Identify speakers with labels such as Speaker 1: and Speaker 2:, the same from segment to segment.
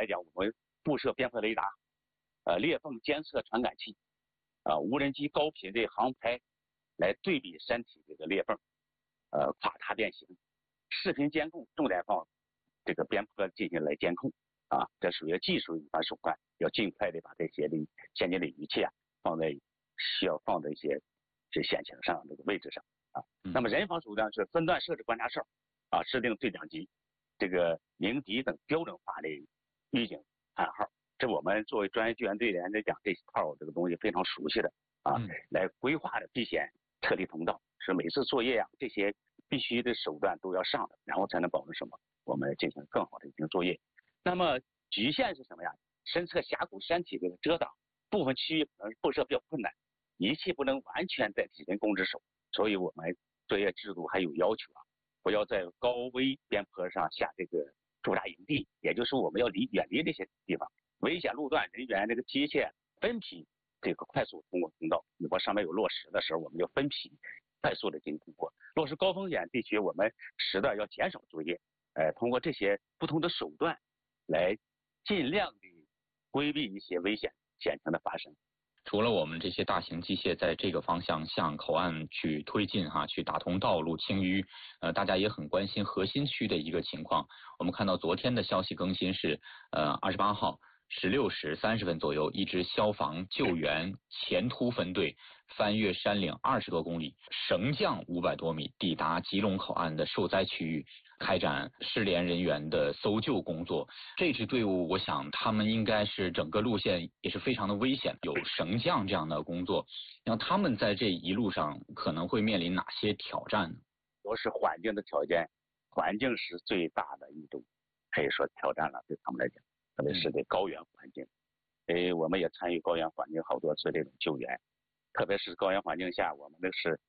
Speaker 1: 讲，我们布设边坡雷达，裂缝监测传感器，无人机高频的航拍来对比山体这个裂缝，垮塌变形，视频监控重点放这个边坡进行来监控这属于技术隐瞒手段，要尽快的把这些的先进的仪器需要放在一些这险情上这个位置上那么人防手段是分段设置观察哨设定对讲机，这个鸣笛等标准化的预警暗号。这我们作为专业救援队员来讲，这套这个东西非常熟悉的来规划的避险撤离通道，是每次作业这些必须的手段都要上的，然后才能保证什么？我们进行更好的进行作业。那么局限是什么呀？深测峡谷山体这个遮挡，部分区域可能布设比较困难，仪器不能完全在几人工之手，所以我们作业制度还有要求不要在高危边坡上下这个驻扎营地，也就是我们要远离这些地方，危险路段人员这个机械分批这个快速通过通道。如果上面有落石的时候，我们就分批快速的进行通过。落实高风险地区，我们时段要减少作业，通过这些不同的手段来尽量的规避一些危险险情的发生。
Speaker 2: 除了我们这些大型机械在这个方向向口岸去推进去打通道路清淤，大家也很关心核心区的一个情况。我们看到昨天的消息更新是28号16时30分左右，一支消防救援前突分队翻越山岭20多公里，绳降500多米，抵达吉隆口岸的受灾区域，开展失联人员的搜救工作。这支队伍我想他们应该是整个路线也是非常的危险，有绳降这样的工作，那他们在这一路上可能会面临哪些挑战呢？
Speaker 1: 都是环境的条件，环境是最大的一种可以说挑战了，对他们来讲，特别是对高原环境。我们也参与高原环境好多次这种救援，特别是高原环境下，我们的是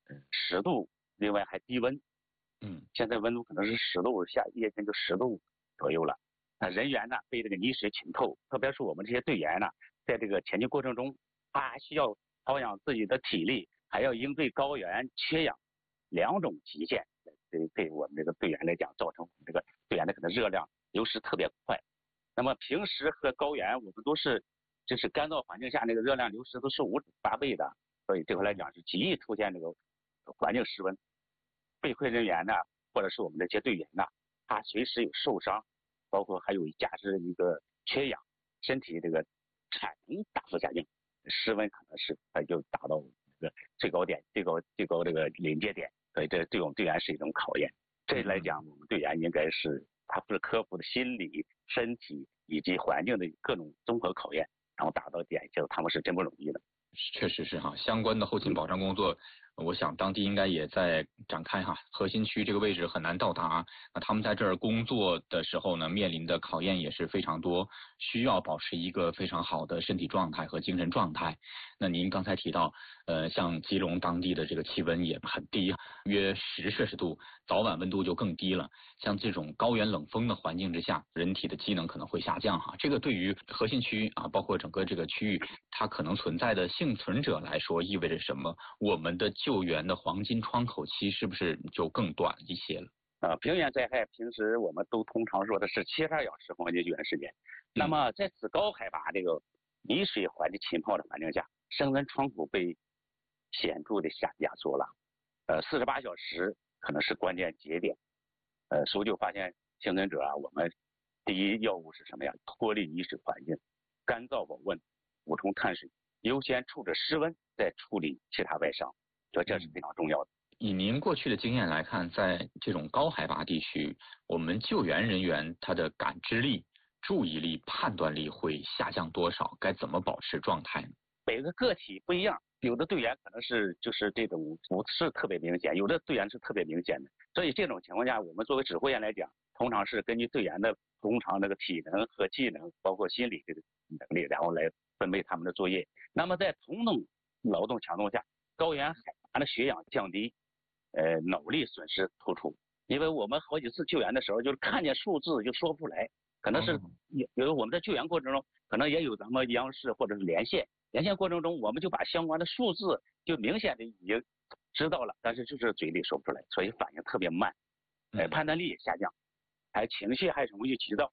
Speaker 1: 10度，另外还低温。现在温度可能是10度下，夜间就10度左右了。人员呢被这个泥水浸透，特别是我们这些队员呢，在这个前进过程中，他需要保养自己的体力，还要应对高原缺氧两种极限，对我们这个队员来讲，造成我们这个队员的可能热量流失特别快。那么平时和高原我们都是就是干燥环境下那个热量流失都是5、8倍的，所以这块来讲是极易出现这个环境失温。被困人员呢，或者是我们这些队员呢，他随时有受伤，包括还有加之一个缺氧，身体这个产能大幅下降，室温可能是就达到这个最高点、最高这个临界点，所以这对我们队员是一种考验。这来讲，我们队员应该是他不是克服的心理、身体以及环境的各种综合考验，然后达到点，就他们是真不容易的。
Speaker 2: 确实是相关的后勤保障工作，我想当地应该也在展开核心区这个位置很难到达，那他们在这儿工作的时候呢，面临的考验也是非常多，需要保持一个非常好的身体状态和精神状态。那您刚才提到像吉隆当地的这个气温也很低，约10摄氏度，早晚温度就更低了。像这种高原冷风的环境之下，人体的机能可能会下降这个对于核心区包括整个这个区域它可能存在的幸存者来说意味着什么？我们的救援的黄金窗口期是不是就更短一些了？
Speaker 1: 平原灾害平时我们都通常说的是72小时黄金救援时间，那么在此高海拔这个泥水环境浸泡的环境下，生存窗口被显著的压缩了，48小时可能是关键节点。搜救发现幸存者我们第一要务是什么呀？脱离泥水环境，干燥保温，补充碳水，优先处置湿温，再处理其他外伤，所以这是非常重要的。
Speaker 2: 以您过去的经验来看，在这种高海拔地区，我们救援人员他的感知力、注意力、判断力会下降多少？该怎么保持状态呢？
Speaker 1: 每个个体不一样，有的队员可能是就是这种不是特别明显，有的队员是特别明显的。所以这种情况下，我们作为指挥员来讲，通常是根据队员的通常这个体能和技能，包括心理这个能力，然后来分配他们的作业。那么在同等劳动强度下，高原海拔的血氧降低，脑力损失突出。因为我们好几次救援的时候，就是看见数字就说不出来，可能是有我们在救援过程中，可能也有咱们央视或者是连线过程中，我们就把相关的数字就明显的已经知道了，但是就是嘴里说不出来，所以反应特别慢，判断力也下降，还情绪还容易急躁，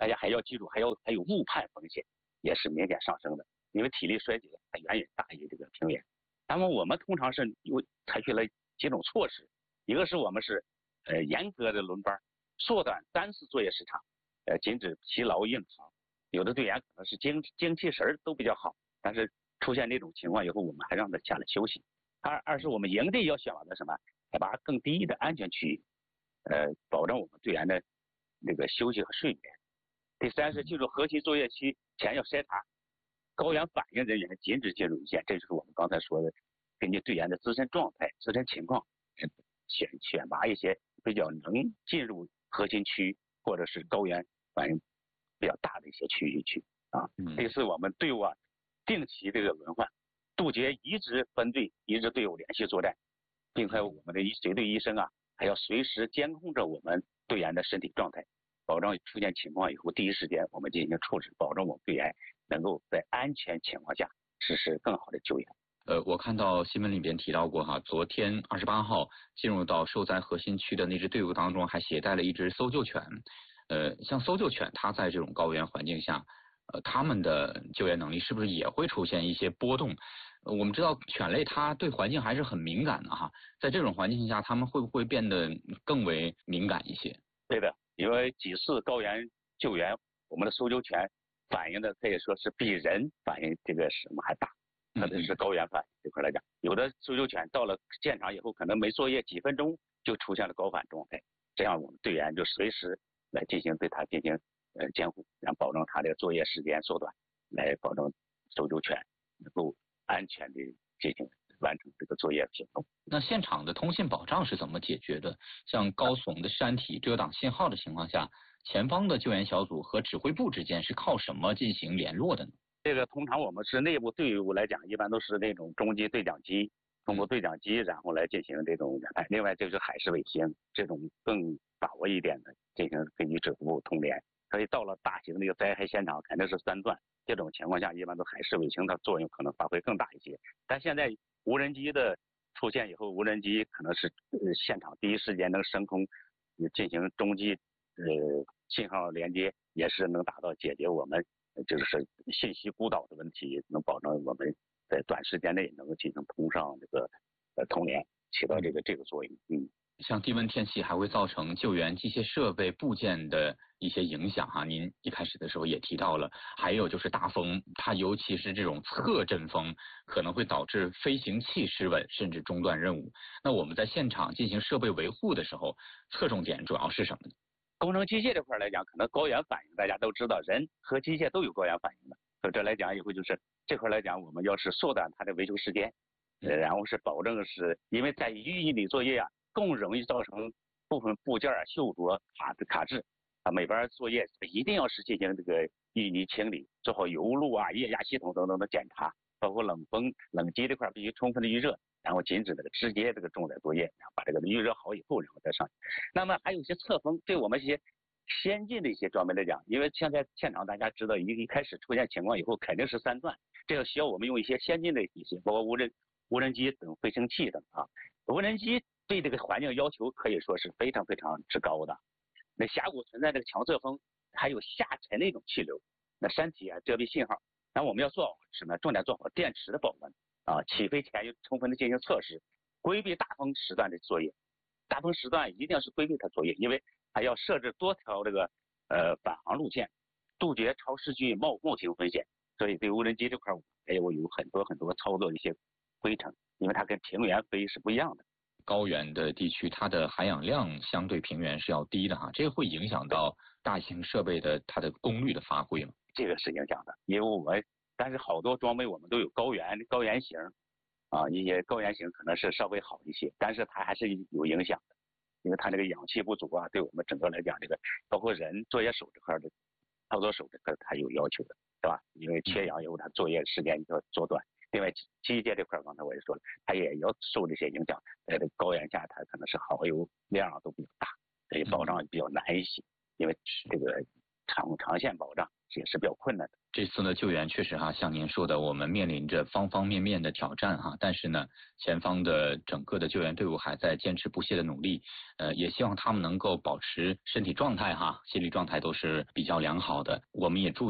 Speaker 1: 大家还要记住，还有误判风险也是明显上升的，因为体力衰竭它远远大于这个平原。那么我们通常是采取了几种措施，一个是我们是严格的轮班，缩短单次作业时长，禁止疲劳硬扛。有的队员可能是精气神都比较好，但是出现这种情况以后，我们还让他下来休息。二是我们营地要选择什么海拔更低的安全区域，保证我们队员的那个休息和睡眠。第三是进入核心作业期前要筛查，高原反应人员禁止进入一线，这就是我们刚才说的，根据队员的自身状态、自身情况，选拔一些比较能进入核心区或者是高原反应比较大的一些区域去啊。第四，我们队伍定期这个轮换，杜绝移植分队、移植队伍连续作战，并还有我们的随队医生还要随时监控着我们队员的身体状态，保证出现情况以后第一时间我们进行处置，保证我们队员能够在安全情况下实施更好的救援。
Speaker 2: 我看到新闻里边提到过昨天28号进入到受灾核心区的那支队伍当中，还携带了一只搜救犬。像搜救犬，它在这种高原环境下，它们的救援能力是不是也会出现一些波动？我们知道犬类它对环境还是很敏感的在这种环境下，它们会不会变得更为敏感一些？
Speaker 1: 对的，因为几次高原救援，我们的搜救犬反应的可以说是比人反应这个什么还大。特别是高原反应这块来讲，有的搜救犬到了现场以后，可能没作业几分钟就出现了高反状态，这样我们队员就随时来对它进行监护，然后保证它的作业时间缩短，来保证搜救犬能够安全的进行完成这个作业行动。
Speaker 2: 那现场的通信保障是怎么解决的？像高耸的山体遮挡信号的情况下，前方的救援小组和指挥部之间是靠什么进行联络的呢？
Speaker 1: 这个通常我们是内部队伍来讲，一般都是那种中级对讲机，通过对讲机然后来进行这种联派。另外就是海事卫星，这种更把握一点的进行根据指挥部通联。所以到了大型的一个灾害现场，肯定是3段，这种情况下一般都海事卫星的作用可能发挥更大一些。但现在无人机的出现以后，无人机可能是现场第一时间能升空进行中继信号连接，也是能达到解决我们就是信息孤岛的问题，能保证我们在短时间内能够进行通上这个通联，起到这个作用。
Speaker 2: 像低温天气还会造成救援机械设备部件的一些影响您一开始的时候也提到了，还有就是大风，它尤其是这种侧阵风，可能会导致飞行器失稳，甚至中断任务。那我们在现场进行设备维护的时候，侧重点主要是什么呢？
Speaker 1: 工程机械这块来讲，可能高原反应大家都知道，人和机械都有高原反应的。所以这来讲以后就是这块来讲，我们要是缩短它的维修时间，然后是保证是因为在淤泥里作业更容易造成部分部件锈着卡滞每边作业一定要是进行这个淤泥清理，做好油路液压系统等等的检查，包括冷风冷机这块必须充分的预热，然后禁止这个直接这个重载作业，然后把这个预热好以后，然后再上。那么还有一些侧风，对我们一些先进的一些装备来讲，因为现在现场大家知道一开始出现情况以后肯定是3段，这个需要我们用一些先进的一些，包括无人机等飞行器等无人机对这个环境要求可以说是非常非常之高的。那峡谷存在这个强侧风，还有下沉的一种气流，那山体遮蔽信号，那我们要做好什么？重点做好电池的保温起飞前要充分的进行测试，规避大风时段的作业。大风时段一定是规避它作业，因为还要设置多条这个返航路线，杜绝超视距冒停风险。所以对无人机这块还有很多操作的一些规程，因为它跟平原飞是不一样的。
Speaker 2: 高原的地区，它的含氧量相对平原是要低的这个会影响到大型设备的它的功率的发挥吗？
Speaker 1: 这个是影响的，因为但是好多装备我们都有高原型一些高原型可能是稍微好一些，但是它还是有影响的，因为它这个氧气不足对我们整个来讲，这个包括人作业手这块的操作手这块它有要求的，对吧？因为缺氧以后它作业时间要缩短。另外机械这块刚才我也说了，它也要受这些影响，在这个高原下它可能是耗油量都比较大，所以保障比较难一些，因为这个长线保障也是比较困难的。
Speaker 2: 这次呢救援确实像您说的，我们面临着方方面面的挑战但是呢，前方的整个的救援队伍还在坚持不懈的努力，也希望他们能够保持身体状态心理状态都是比较良好的。我们也祝